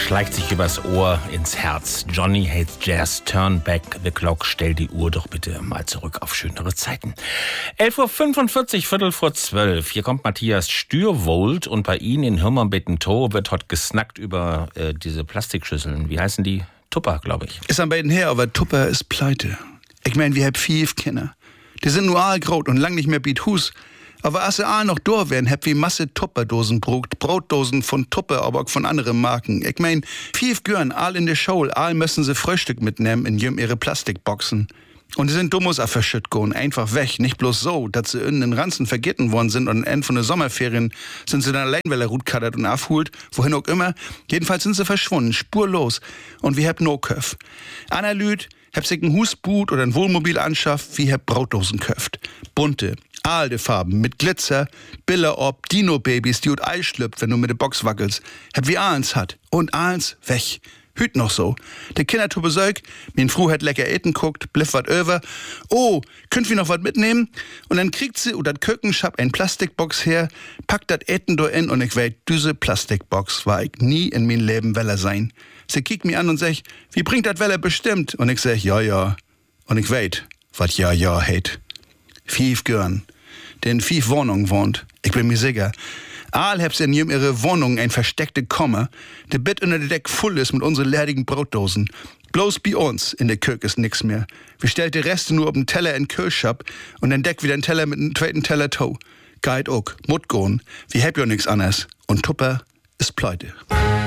schleicht sich übers Ohr ins Herz. Johnny hates Jazz, turn back the clock, stell die Uhr doch bitte mal zurück auf schönere Zeiten. 11.45 Uhr, 11:45. Hier kommt Matthias Stürwold und bei Ihnen in Hirmernbetten-Toh wird heute gesnackt über diese Plastikschüsseln. Wie heißen die? Tupper, glaube ich. Ist am beiden her, aber Tupper ist pleite. Ich mein, wir haben 5 Kinder. Die sind nur aalgraut und lang nicht mehr biet Hus. Aber als sie aal noch da wären, hab wie Masse Tupperdosen brugt, Brotdosen von Tupper, aber auch von anderen Marken. Ich mein, 5 Gören, aal in der Schule, aal müssen sie Frühstück mitnehmen in ihre Plastikboxen. Und die sind dummus verschütt gehen, einfach weg. Nicht bloß so, dass sie in den Ranzen vergessen worden sind und am Ende von der Sommerferien sind sie dann allein, weil er rutkattert und abholt, wohin auch immer. Jedenfalls sind sie verschwunden, spurlos. Und wir hab no Köf. Anna Lüd, hab sich ein Husboot oder ein Wohnmobil anschafft, wie hab Brotdosen köft. Bunte, alte Farben mit Glitzer, Biller ob, Dino-Babys, die ut Ei schlüpft, wenn du mit der Box wackelst. Hab wie Ahlens hat. Und Ahlens weg. Hüt noch so. Der Kindertube Sög, min Fru hat lecker eten guckt, bliff wat över. Oh, könnt wir noch wat mitnehmen? Und dann kriegt sie und dat Kökenschab ein Plastikbox her, packt dat Eten do in und ich weet, diese Plastikbox war ich nie in mein Leben Weller sein. Sie kickt mich an und sech, wie bringt dat Weller bestimmt? Und ich sech, ja. Und ich weet, wat ja heit. 5 Gören, der in 5 Wohnungen wohnt. Ich bin mir sicher. Aal hab's in ihre Wohnung ein versteckte Komma. Der Bett unter der Deck voll ist mit unseren leerigen Brotdosen. Bloß bei uns in der Kök ist nix mehr. Wir stellt die Reste nur auf den Teller in den Kühlschab und dann deckt wieder ein Teller mit einem zweiten Teller Tau. Geit ook, Mut goen. Wir hab ja nix anderes. Und Tupper ist pleite.